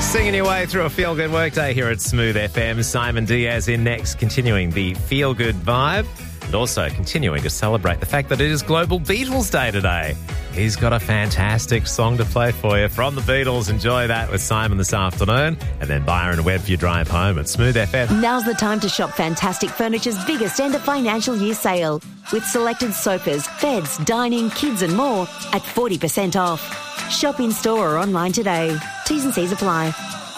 Singing your way through a feel-good workday here at Smooth FM. Simon Diaz in next, continuing the feel-good vibe and also continuing to celebrate the fact that it is Global Beatles Day today. He's got a fantastic song to play for you from the Beatles. Enjoy that with Simon this afternoon. And then Byron Webb for your drive home at Smooth FM. Now's the time to shop Fantastic Furniture's biggest end of financial year sale. With selected sofas, beds, dining, kids and more at 40% off. Shop in store or online today. T's and C's apply.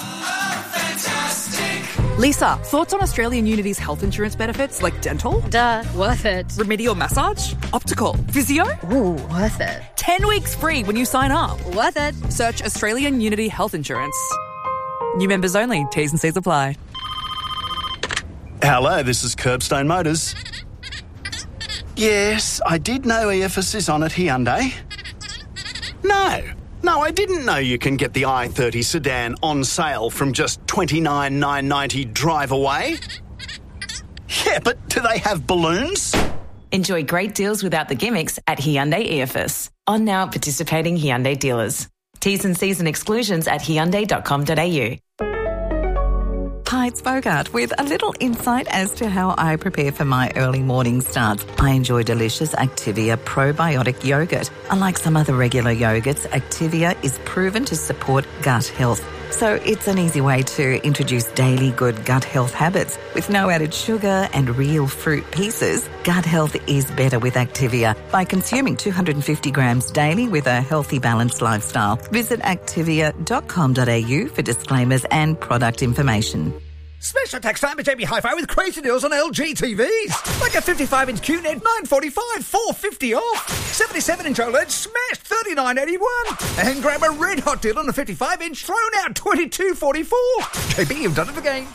Lisa, thoughts on Australian Unity's health insurance benefits like dental? Duh, worth it. Remedial massage? Optical? Physio? Ooh, worth it. 10 weeks free when you sign up. Worth it. Search Australian Unity Health Insurance. New members only. T's and C's apply. Hello, this is Curbstone Motors. Yes, I did know EFS is on at Hyundai. No, I didn't know you can get the i30 sedan on sale from just $29,990 drive away. Yeah, but do they have balloons? Enjoy great deals without the gimmicks at Hyundai EFS. On now at participating Hyundai dealers. T's and C's and exclusions at hyundai.com.au. Hi, it's Bogart with a little insight as to how I prepare for my early morning starts. I enjoy delicious Activia probiotic yogurt. Unlike some other regular yogurts, Activia is proven to support gut health. So it's an easy way to introduce daily good gut health habits. With no added sugar and real fruit pieces, gut health is better with Activia by consuming 250 grams daily with a healthy, balanced lifestyle. Visit activia.com.au for disclaimers and product information. Special tax time at JB Hi-Fi with crazy deals on LG TVs. Like a 55-inch QNED, $945, $450 off. 77-inch OLED, smashed $39.81. And grab a red hot deal on a 55-inch, thrown out $22.44. JB, you've done it again.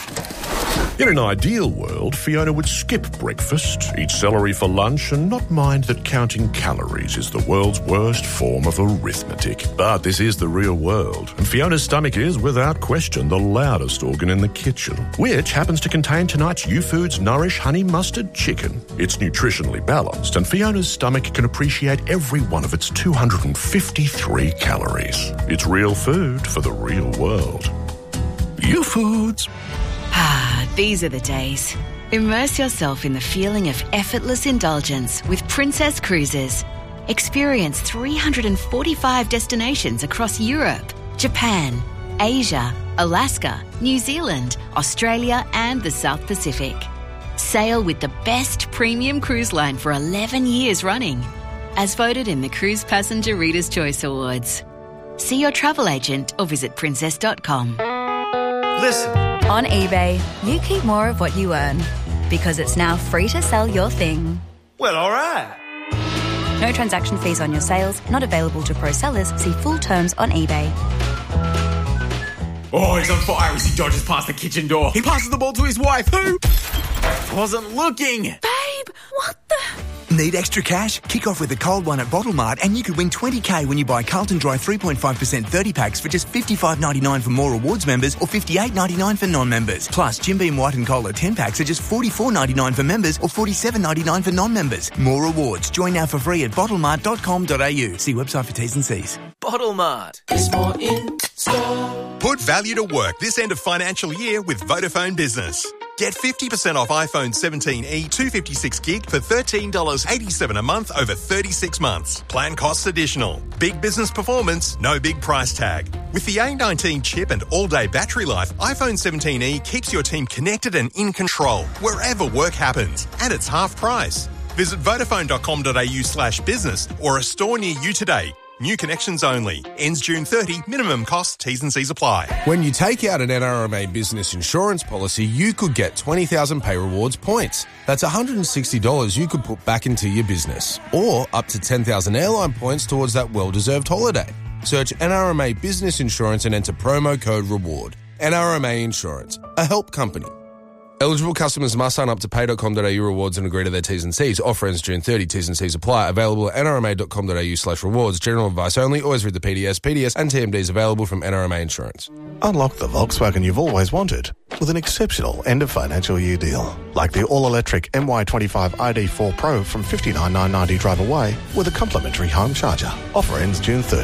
In an ideal world, Fiona would skip breakfast, eat celery for lunch, and not mind that counting calories is the world's worst form of arithmetic. But this is the real world, and Fiona's stomach is, without question, the loudest organ in the kitchen, which happens to contain tonight's U-Foods Nourish Honey Mustard Chicken. It's nutritionally balanced, and Fiona's stomach can appreciate every one of its 253 calories. It's real food for the real world. U-Foods. These are the days. Immerse yourself in the feeling of effortless indulgence with Princess Cruises. Experience 345 destinations across Europe, Japan, Asia, Alaska, New Zealand, Australia and the South Pacific. Sail with the best premium cruise line for 11 years running, as voted in the Cruise Passenger Reader's Choice Awards. See your travel agent or visit princess.com. Listen. On eBay, you keep more of what you earn because it's now free to sell your thing. Well, all right. No transaction fees on your sales, not available to pro sellers. See full terms on eBay. Oh, he's on fire as he dodges past the kitchen door. He passes the ball to his wife, who wasn't looking. Babe, what the... Need extra cash? Kick off with a cold one at Bottle Mart and you could win $20,000 when you buy Carlton Dry 3.5% 30 packs for just $55.99 for More Rewards members or $58.99 for non-members. Plus, Jim Beam White and Cola 10 packs are just $44.99 for members or $47.99 for non-members. More rewards. Join now for free at bottlemart.com.au. See website for T's and C's. Bottle Mart. Is more in store. Put value to work this end of financial year with Vodafone Business. Get 50% off iPhone 17e 256 gig for $13.87 a month over 36 months. Plan costs additional. Big business performance, no big price tag. With the A19 chip and all-day battery life, iPhone 17e keeps your team connected and in control wherever work happens. And it's half price. Visit vodafone.com.au/business or a store near you today. New connections only. Ends June 30. Minimum cost. T's and C's apply. When you take out an NRMA business insurance policy, you could get 20,000 Pay Rewards points. That's $160 you could put back into your business. Or up to 10,000 airline points towards that well-deserved holiday. Search NRMA Business Insurance and enter promo code REWARD. NRMA Insurance, a help company. Eligible customers must sign up to pay.com.au rewards and agree to their T's and C's. Offer ends June 30. T's and C's apply. Available at nrma.com.au/rewards. General advice only. Always read the PDS. PDS and TMDs available from NRMA Insurance. Unlock the Volkswagen you've always wanted with an exceptional end of financial year deal. Like the all-electric MY25 ID4 Pro from $59,990 drive away with a complimentary home charger. Offer ends June 30.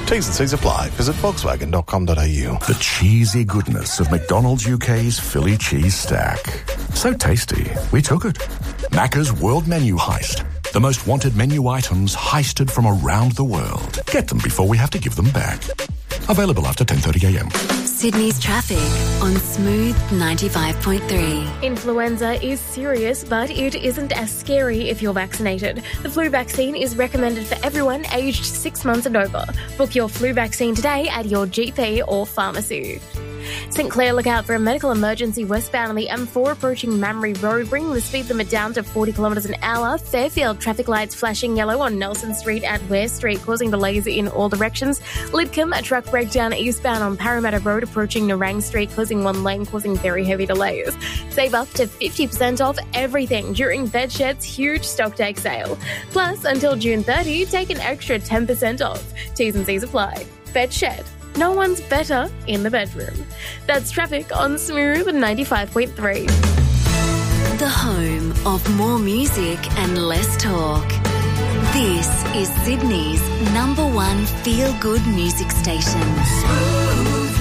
T's and C's apply. Visit Volkswagen.com.au. The cheesy goodness of McDonald's UK's Philly cheese stack. So tasty, we took it. Macca's World Menu Heist. The most wanted menu items heisted from around the world. Get them before we have to give them back. Available after 10:30am. Sydney's traffic on Smooth 95.3. Influenza is serious, but it isn't as scary if you're vaccinated. The flu vaccine is recommended for everyone aged 6 months and over. Book your flu vaccine today at your GP or pharmacy. St Clair, look out for a medical emergency westbound on the M4 approaching Mamre Road, bringing the speed limit down to 40 kilometres an hour. Fairfield, traffic lights flashing yellow on Nelson Street at Ware Street, causing delays in all directions. Lidcombe, a truck breakdown eastbound on Parramatta Road approaching Narang Street, closing one lane, causing very heavy delays. Save up to 50% off everything during Bedshed's huge stock take sale. Plus, until June 30, take an extra 10% off. T's and C's apply. Bedshed. No one's better in the bedroom. That's traffic on Smooth 95.3. The home of more music and less talk. This is Sydney's #1 feel-good music station. Smooth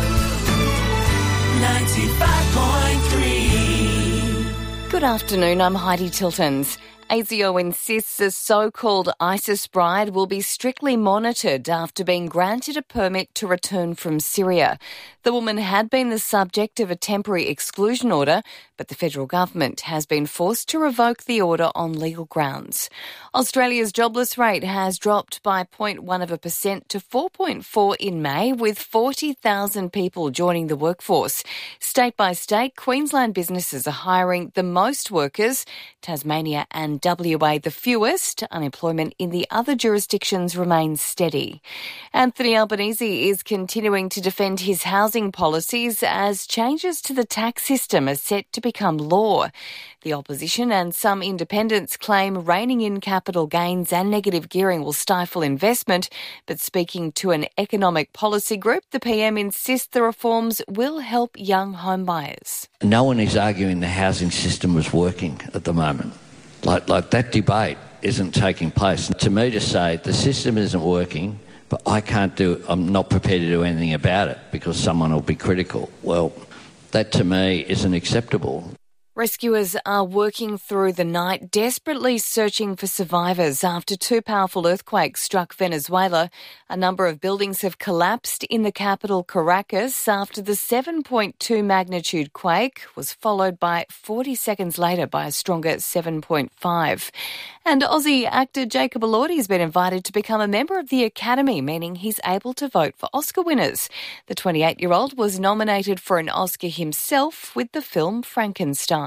95.3. Good afternoon, I'm Heidi Tiltons. ASIO insists a so-called ISIS bride will be strictly monitored after being granted a permit to return from Syria. The woman had been the subject of a temporary exclusion order, but the federal government has been forced to revoke the order on legal grounds. Australia's jobless rate has dropped by 0.1% to 4.4 in May, with 40,000 people joining the workforce. State by state, Queensland businesses are hiring the most workers, Tasmania and WA the fewest. Unemployment in the other jurisdictions remains steady. Anthony Albanese is continuing to defend his housing policies as changes to the tax system are set to become law. The opposition and some independents claim reining in capital gains and negative gearing will stifle investment, but speaking to an economic policy group, the PM insists the reforms will help young homebuyers. No one is arguing the housing system was working at the moment. Like that debate isn't taking place. To me to say the system isn't working, but I'm not prepared to do anything about it because someone will be critical. Well, that to me isn't acceptable. Rescuers are working through the night, desperately searching for survivors after 2 powerful earthquakes struck Venezuela. A number of buildings have collapsed in the capital, Caracas, after the 7.2 magnitude quake was followed by 40 seconds later by a stronger 7.5. And Aussie actor Jacob Elordi has been invited to become a member of the Academy, meaning he's able to vote for Oscar winners. The 28-year-old was nominated for an Oscar himself with the film Frankenstein.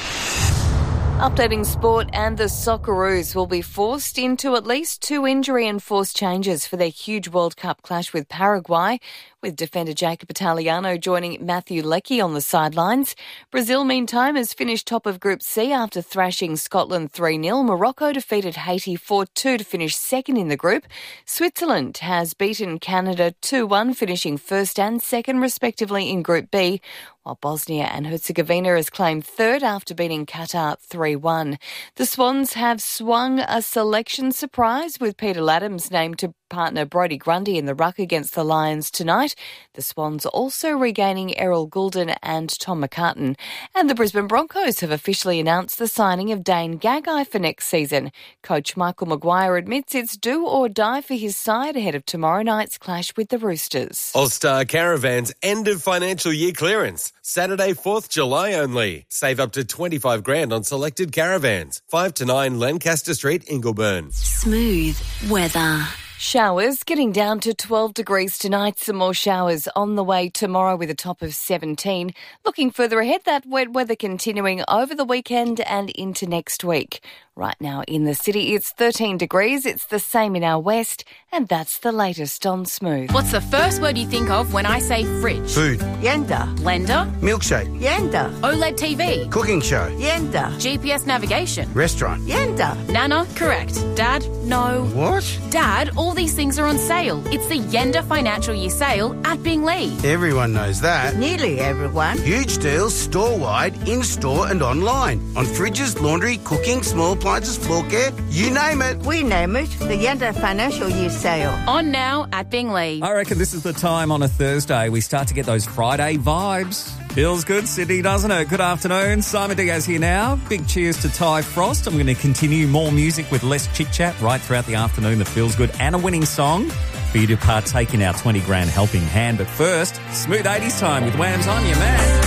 Updating sport, and the Socceroos will be forced into at least 2 injury-enforced changes for their huge World Cup clash with Paraguay, with defender Jacob Italiano joining Matthew Leckie on the sidelines. Brazil, meantime, has finished top of Group C after thrashing Scotland 3-0. Morocco defeated Haiti 4-2 to finish second in the group. Switzerland has beaten Canada 2-1, finishing first and second respectively in Group B, while Bosnia and Herzegovina has claimed third after beating Qatar 3-1. The Swans have swung a selection surprise with Peter Laddams named to partner Brodie Grundy in the ruck against the Lions tonight. The Swans also regaining Errol Goulden and Tom McCartan. And the Brisbane Broncos have officially announced the signing of Dane Gagai for next season. Coach Michael Maguire admits it's do or die for his side ahead of tomorrow night's clash with the Roosters. All-Star Caravans end of financial year clearance. Saturday, 4th July only. Save up to $25,000 on selected caravans. 5 to 9 Lancaster Street, Ingleburn. Smooth weather. Showers getting down to 12 degrees tonight. Some more showers on the way tomorrow with a top of 17. Looking further ahead, that wet weather continuing over the weekend and into next week. Right now in the city, it's 13 degrees. It's the same in our west, and that's the latest on Smooth. What's the first word you think of when I say fridge? Food. Yenda. Blender. Milkshake. Yenda. OLED TV. Cooking show. Yenda. GPS navigation. Restaurant. Yenda. Nana. Correct. Dad. No. What? Dad, all these things are on sale. It's the Yenda Financial Year sale at Binglee. Everyone knows that. Nearly everyone. Huge deals store-wide, in-store and online. On fridges, laundry, cooking, small appliances, floor care, you name it. We name it the Yenda Financial Year sale. On now at Binglee. I reckon this is the time on a Thursday we start to get those Friday vibes. Feels good, Sydney, doesn't it? Good afternoon. Simon Diaz here now. Big cheers to Ty Frost. I'm going to continue more music with less chit-chat right throughout the afternoon that feels good, and a winning song for you to partake in our 20 grand helping hand. But first, smooth 80s time with Wham's I'm Your Man.